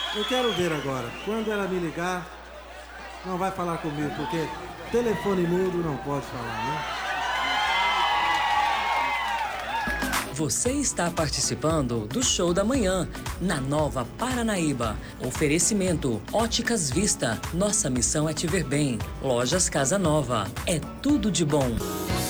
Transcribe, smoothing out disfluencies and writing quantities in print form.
Eu quero ver agora. Quando ela me ligar, não vai falar comigo, porque telefone mudo não pode falar, né? Você está participando do Show da Manhã, na Nova Paranaíba. Oferecimento Óticas Vista. Nossa missão é te ver bem. Lojas Casa Nova. É tudo de bom.